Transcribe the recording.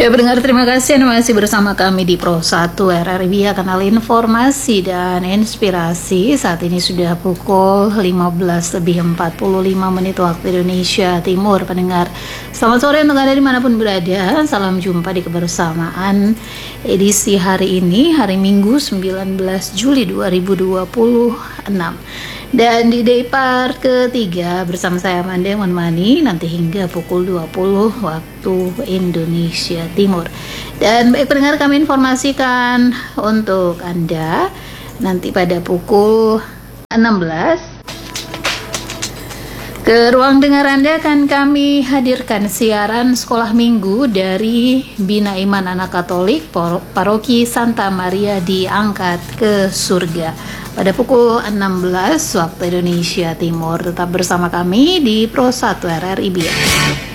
Ya pendengar, terima kasih Anda masih bersama kami di Pro 1 RRI Bia, kanal informasi dan inspirasi. Saat ini sudah pukul 15:45 waktu Indonesia Timur. Pendengar, selamat sore untuk Anda dimanapun berada. Salam jumpa di kebersamaan edisi hari ini, hari Minggu 19 Juli 2026. Dan di day part ketiga bersama saya Amanda yang menemani nanti hingga pukul 20 waktu Indonesia Timur. Dan baik pendengar, kami informasikan untuk Anda nanti pada pukul 16 ke ruang dengar Anda akan kami hadirkan siaran sekolah minggu dari Bina Iman Anak Katolik Paroki Santa Maria Diangkat ke Surga pada pukul 16 waktu Indonesia Timur. Tetap bersama kami di Pro 1 RRI Bia.